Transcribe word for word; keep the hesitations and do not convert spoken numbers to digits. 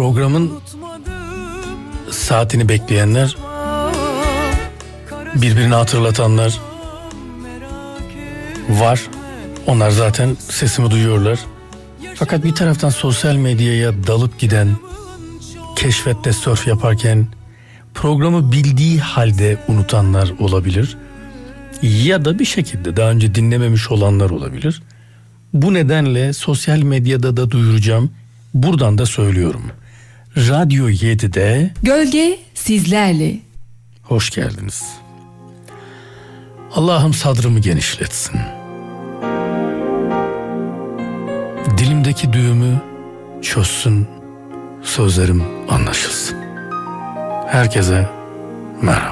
programın saatini bekleyenler, birbirini hatırlatanlar var. Onlar zaten sesimi duyuyorlar. Fakat bir taraftan sosyal medyaya dalıp giden, keşfette surf yaparken programı bildiği halde unutanlar olabilir. Ya da bir şekilde daha önce dinlememiş olanlar olabilir. Bu nedenle sosyal medyada da duyuracağım. Buradan da söylüyorum. Radyo yedide Gölge sizlerle. Hoş geldiniz. Allah'ım sadrımı genişletsin. Dilimdeki düğümü çözsün, sözlerim anlaşılsın. Herkese merhaba.